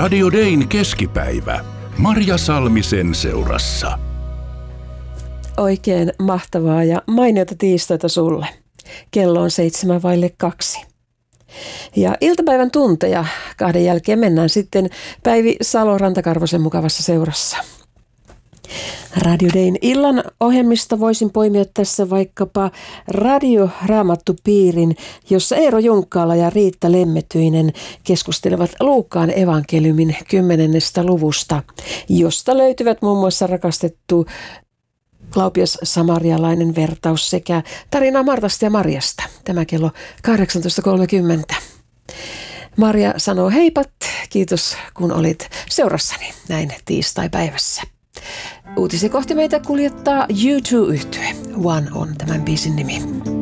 Radio Dayn keskipäivä. Marja Salmisen seurassa. Oikein mahtavaa ja mainiota tiistaita sulle. Kello on 1:07. Ja iltapäivän tunteja 2 jälkeen mennään sitten Päivi Salo-Rantakarvosen mukavassa seurassa. Radio Dayn illan ohjelmista voisin poimia tässä vaikkapa radioraamattupiirin, jossa Eero Junkkaala ja Riitta Lemmetyinen keskustelevat Luukkaan evankeliumin 10. luvusta, josta löytyvät muun muassa rakastettu Laupias samarialainen vertaus sekä tarina Martasta ja Marjasta. Tämä kello 18.30. Marja sanoo heipat, kiitos kun olit seurassani näin tiistai-päivässä. Uutisia kohti meitä kuljettaa U2-yhtye. One on tämän biisin nimi.